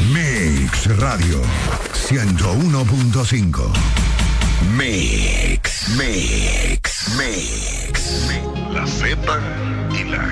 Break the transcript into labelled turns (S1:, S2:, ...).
S1: Mix Radio 101.5. Mix. La Z y la